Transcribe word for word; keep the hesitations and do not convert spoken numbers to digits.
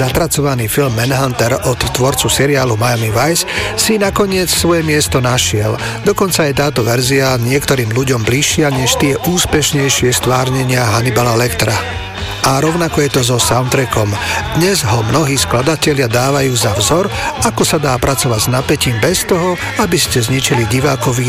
prepracovaný film Manhunter od tvorcu seriálu Miami Vice si nakoniec svoje miesto našiel. Dokonca je táto verzia niektorým ľuďom bližšia než tie úspešnejšie stvárnenia Hannibala Lectera. A rovnako je to so soundtrackom. Dnes ho mnohí skladatelia dávajú za vzor, ako sa dá pracovať s napätím bez toho, aby ste zničili divákovi